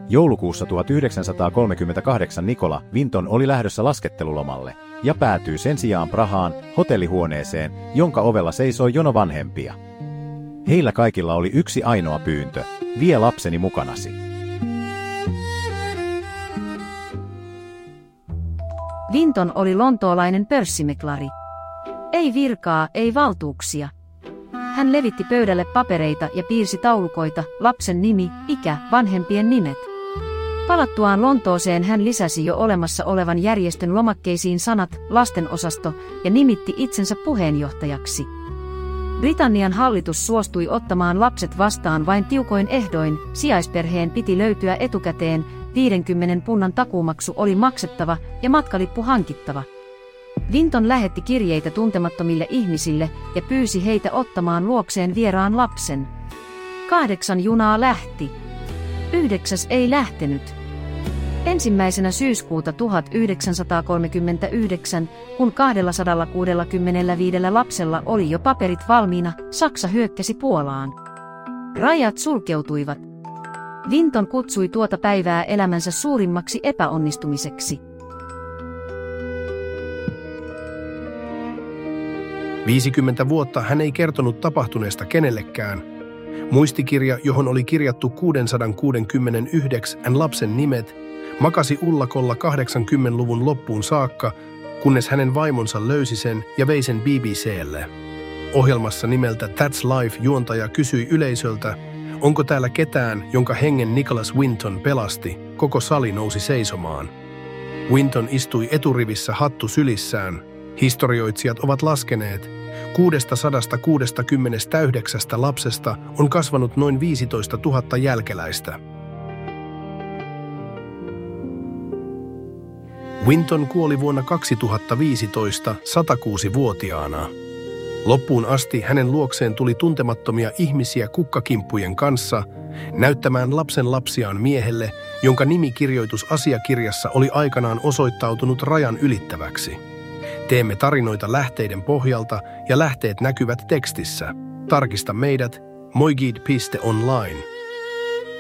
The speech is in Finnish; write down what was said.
Joulukuussa 1938 Nicola Winton oli lähdössä laskettelulomalle ja päätyi sen sijaan Prahaan hotellihuoneeseen, jonka ovella seisoi jono vanhempia. Heillä kaikilla oli yksi ainoa pyyntö: vie lapseni mukanasi. Winton oli lontoolainen pörssimeklari. Ei virkaa, ei valtuuksia. Hän levitti pöydälle papereita ja piirsi taulukoita, lapsen nimi, ikä, vanhempien nimet. Palattuaan Lontooseen hän lisäsi jo olemassa olevan järjestön lomakkeisiin sanat lastenosasto ja nimitti itsensä puheenjohtajaksi. Britannian hallitus suostui ottamaan lapset vastaan vain tiukoin ehdoin, sijaisperheen piti löytyä etukäteen, 50 punnan takuumaksu oli maksettava ja matkalippu hankittava. Winton lähetti kirjeitä tuntemattomille ihmisille ja pyysi heitä ottamaan luokseen vieraan lapsen. 8 junaa lähti. 9 ei lähtenyt. 1. syyskuuta 1939, kun 265 lapsella oli jo paperit valmiina, Saksa hyökkäsi Puolaan. Rajat sulkeutuivat. Winton kutsui tuota päivää elämänsä suurimmaksi epäonnistumiseksi. 50 vuotta hän ei kertonut tapahtuneesta kenellekään. Muistikirja, johon oli kirjattu 669 lapsen nimet, makasi ullakolla 80-luvun loppuun saakka, kunnes hänen vaimonsa löysi sen ja vei sen BBC:lle. Ohjelmassa nimeltä That's Life juontaja kysyi yleisöltä, onko täällä ketään, jonka hengen Nicholas Winton pelasti. Koko sali nousi seisomaan. Winton istui eturivissä hattu sylissään. Historioitsijat ovat laskeneet, 669 lapsesta on kasvanut noin 15 000 jälkeläistä. Winton kuoli vuonna 2015 106-vuotiaana. Loppuun asti hänen luokseen tuli tuntemattomia ihmisiä kukkakimppujen kanssa näyttämään lapsen lapsiaan miehelle, jonka nimikirjoitusasiakirjassa oli aikanaan osoittautunut rajan ylittäväksi. Teemme tarinoita lähteiden pohjalta ja lähteet näkyvät tekstissä. Tarkista meidät moigid.online.